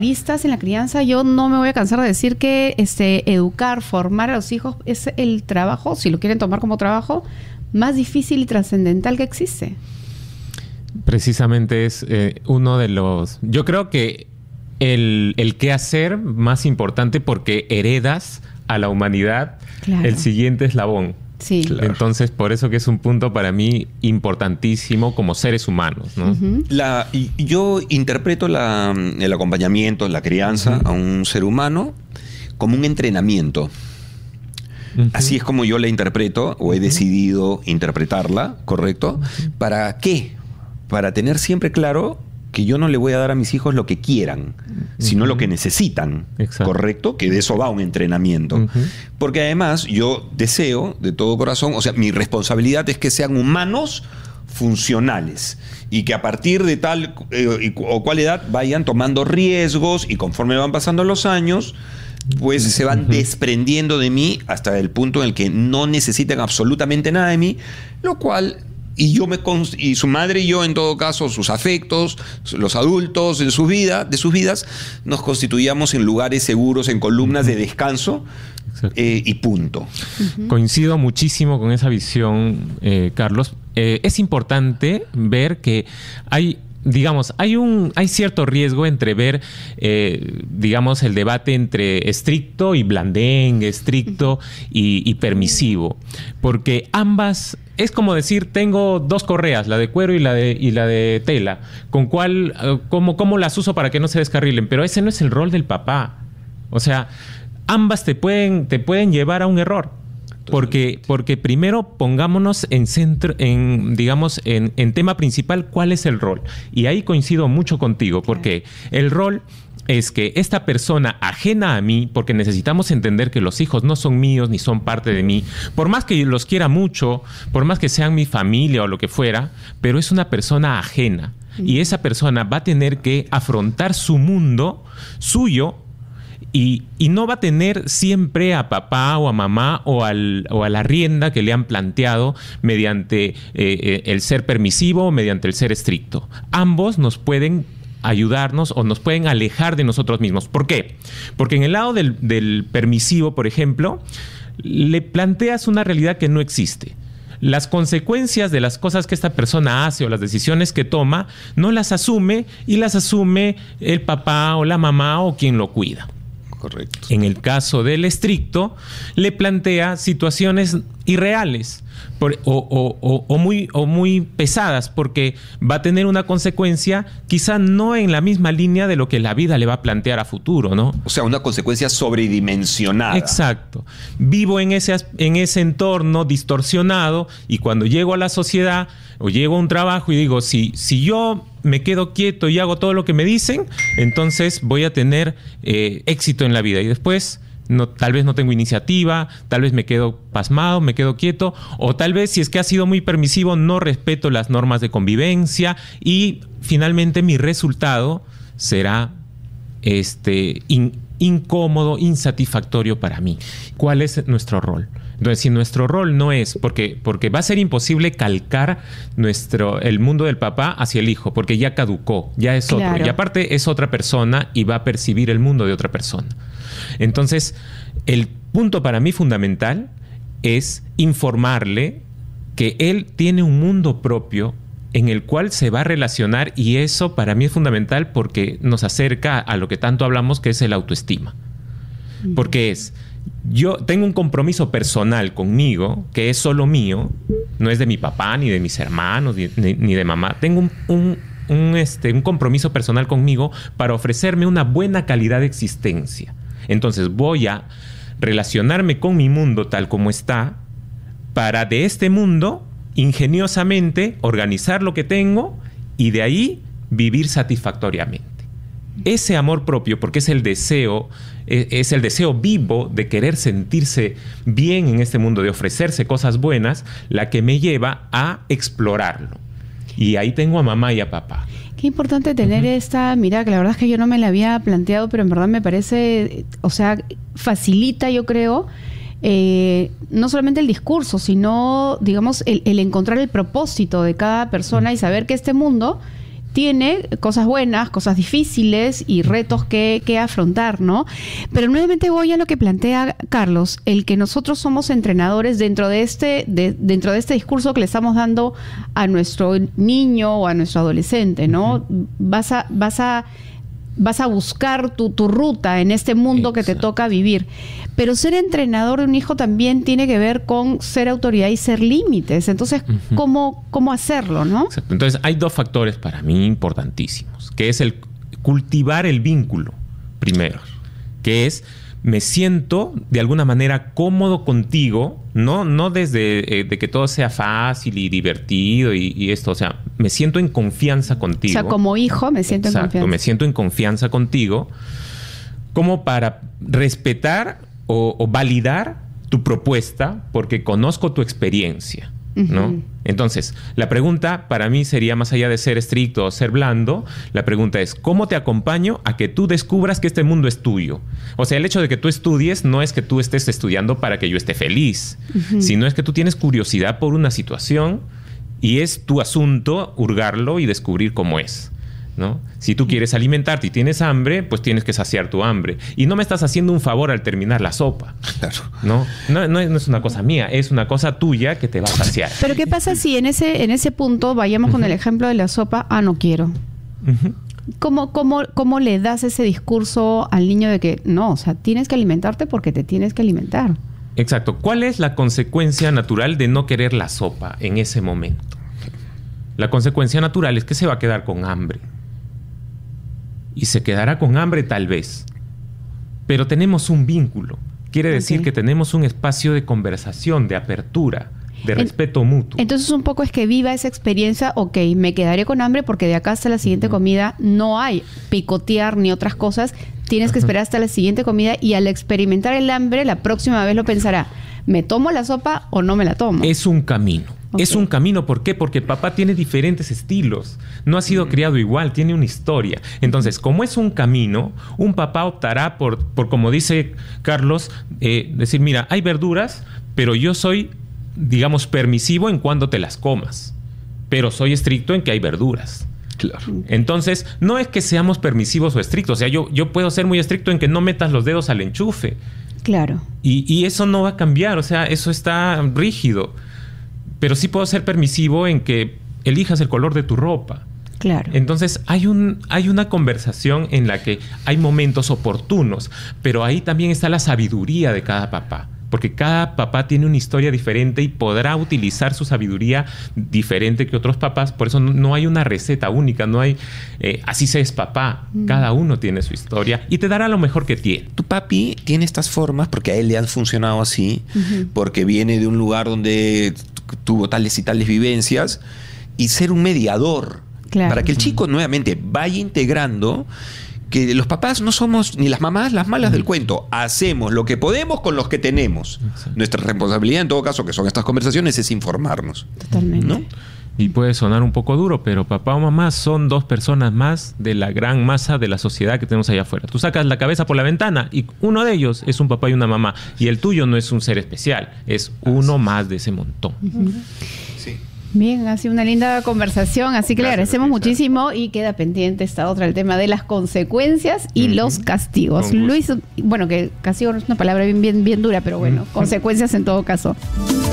Vistas en la crianza, yo no me voy a cansar de decir que educar, formar a los hijos es el trabajo, si lo quieren tomar como trabajo, más difícil y trascendental que existe. Precisamente es uno de los... Yo creo que el qué hacer más importante, porque heredas a la humanidad el siguiente eslabón. Sí. Claro. Entonces, por eso que es un punto para mí importantísimo como seres humanos, ¿no? Yo interpreto el acompañamiento, la crianza a un ser humano como un entrenamiento. Así es como yo la interpreto, o he decidido interpretarla, ¿correcto? ¿Para qué? Para tener siempre claro que yo no le voy a dar a mis hijos lo que quieran, sino lo que necesitan. Exacto. ¿Correcto? Que de eso va un entrenamiento. Porque además yo deseo de todo corazón, o sea, mi responsabilidad es que sean humanos funcionales y que a partir de tal o cual edad vayan tomando riesgos, y conforme van pasando los años, pues se van desprendiendo de mí hasta el punto en el que no necesitan absolutamente nada de mí, lo cual... Y su madre y yo, en todo caso, sus afectos, los adultos de sus vidas, nos constituíamos en lugares seguros, en columnas de descanso, y punto. Coincido muchísimo con esa visión, Carlos. Es importante ver que hay cierto riesgo entre ver, digamos, el debate entre estricto y blandengue, estricto y permisivo. Porque ambas, es como decir, tengo dos correas, la de cuero y la de tela. ¿Con cuál, cómo las uso para que no se descarrilen? Pero ese no es el rol del papá. O sea, ambas te pueden llevar a un error. Porque primero pongámonos en centro, en tema principal, ¿cuál es el rol? Y ahí coincido mucho contigo, porque el rol es que esta persona ajena a mí, porque necesitamos entender que los hijos no son míos ni son parte de mí, por más que los quiera mucho, por más que sean mi familia o lo que fuera, pero es una persona ajena. Y esa persona va a tener que afrontar su mundo suyo. Y no va a tener siempre a papá o a mamá o a la rienda que le han planteado mediante el ser permisivo o mediante el ser estricto. Ambos nos pueden ayudarnos o nos pueden alejar de nosotros mismos. ¿Por qué? Porque en el lado del permisivo, por ejemplo, le planteas una realidad que no existe. Las consecuencias de las cosas que esta persona hace o las decisiones que toma no las asume, y las asume el papá o la mamá o quien lo cuida. Correcto. En el caso del estricto, le plantea situaciones irreales o muy pesadas, porque va a tener una consecuencia quizá no en la misma línea de lo que la vida le va a plantear a futuro, ¿no? O sea, una consecuencia sobredimensionada. Exacto. Vivo en ese entorno distorsionado, y cuando llego a la sociedad o llego a un trabajo y digo, si yo me quedo quieto y hago todo lo que me dicen, entonces voy a tener éxito en la vida. Y después tal vez no tengo iniciativa, tal vez me quedo pasmado, me quedo quieto, o tal vez, si es que ha sido muy permisivo, no respeto las normas de convivencia, y finalmente mi resultado será incómodo, insatisfactorio para mí. ¿Cuál es nuestro rol? Entonces, si nuestro rol no es, porque va a ser imposible calcar el mundo del papá hacia el hijo, porque ya caducó, ya es otro. Y aparte es otra persona y va a percibir el mundo de otra persona. Entonces, el punto para mí fundamental es informarle que él tiene un mundo propio en el cual se va a relacionar, y eso para mí es fundamental porque nos acerca a lo que tanto hablamos, que es el autoestima. Porque yo tengo un compromiso personal conmigo que es solo mío, no es de mi papá, ni de mis hermanos, ni de mamá. Tengo un compromiso personal conmigo para ofrecerme una buena calidad de existencia. Entonces voy a relacionarme con mi mundo tal como está, para de este mundo ingeniosamente organizar lo que tengo y de ahí vivir satisfactoriamente. Ese amor propio, porque es el deseo vivo de querer sentirse bien en este mundo, de ofrecerse cosas buenas, la que me lleva a explorarlo. Y ahí tengo a mamá y a papá. Qué importante tener esta mirada, que la verdad es que yo no me la había planteado, pero en verdad me parece, o sea, facilita, yo creo, no solamente el discurso, sino, digamos, el encontrar el propósito de cada persona y saber que este mundo tiene cosas buenas, cosas difíciles y retos que afrontar, ¿no? Pero nuevamente voy a lo que plantea Carlos, el que nosotros somos entrenadores dentro de este discurso que le estamos dando a nuestro niño o a nuestro adolescente, ¿no? Vas a buscar tu ruta en este mundo que te toca vivir. Pero ser entrenador de un hijo también tiene que ver con ser autoridad y ser límites. Entonces, ¿cómo hacerlo, no? Exacto. Entonces, hay dos factores para mí importantísimos, que es el cultivar el vínculo, primero, que es me siento de alguna manera cómodo contigo, no desde de que todo sea fácil y divertido y esto, o sea, me siento en confianza contigo. O sea, como hijo me siento en confianza. Me siento en confianza contigo como para respetar o validar tu propuesta porque conozco tu experiencia, ¿no? Entonces, la pregunta para mí sería, más allá de ser estricto o ser blando, la pregunta es, ¿cómo te acompaño a que tú descubras que este mundo es tuyo? O sea, el hecho de que tú estudies no es que tú estés estudiando para que yo esté feliz, sino es que tú tienes curiosidad por una situación y es tu asunto hurgarlo y descubrir cómo es, ¿no? Si tú quieres alimentarte y tienes hambre, pues tienes que saciar tu hambre. Y no me estás haciendo un favor al terminar la sopa. Claro. No es una cosa mía, es una cosa tuya que te va a saciar. Pero ¿qué pasa si en ese punto vayamos con el ejemplo de la sopa? No quiero. ¿Cómo le das ese discurso al niño de que no, o sea, tienes que alimentarte porque te tienes que alimentar? Exacto. ¿Cuál es la consecuencia natural de no querer la sopa en ese momento? La consecuencia natural es que se va a quedar con hambre. Y se quedará con hambre tal vez. Pero tenemos un vínculo. Quiere decir que tenemos un espacio de conversación, de apertura, de respeto mutuo. Entonces un poco es que viva esa experiencia, ok, me quedaré con hambre porque de acá hasta la siguiente comida no hay picotear ni otras cosas. Tienes que esperar hasta la siguiente comida y al experimentar el hambre, la próxima vez lo pensará, ¿me tomo la sopa o no me la tomo? Es un camino. Es un camino, ¿por qué? Porque papá tiene diferentes estilos, no ha sido criado igual, tiene una historia. Entonces, como es un camino, un papá optará por como dice Carlos, decir, mira, hay verduras, pero yo soy, digamos, permisivo en cuando te las comas, pero soy estricto en que hay verduras. Claro. Entonces, no es que seamos permisivos o estrictos, o sea, yo puedo ser muy estricto en que no metas los dedos al enchufe. Claro. Y eso no va a cambiar, o sea, eso está rígido. Pero sí puedo ser permisivo en que elijas el color de tu ropa. Claro. Entonces, hay una conversación en la que hay momentos oportunos, pero ahí también está la sabiduría de cada papá. Porque cada papá tiene una historia diferente y podrá utilizar su sabiduría diferente que otros papás. Por eso no hay una receta única, no hay así se es papá. Cada uno tiene su historia y te dará lo mejor que tiene. Tu papi tiene estas formas porque a él le han funcionado así, porque viene de un lugar donde tuvo tales y tales vivencias, y ser un mediador para que el chico nuevamente vaya integrando que los papás no somos ni las mamás las malas del cuento. Hacemos lo que podemos con los que tenemos. Exacto. Nuestra responsabilidad, en todo caso, que son estas conversaciones, es informarnos. Totalmente. ¿No? Y puede sonar un poco duro, pero papá o mamá son dos personas más de la gran masa de la sociedad que tenemos allá afuera. Tú sacas la cabeza por la ventana y uno de ellos es un papá y una mamá. Y el tuyo no es un ser especial, es uno más de ese montón. Sí. Bien, ha sido una linda conversación, así que le agradecemos muchísimo y queda pendiente esta otra, el tema de las consecuencias y los castigos. Luis, bueno, que castigo no es una palabra bien dura, pero bueno, consecuencias en todo caso.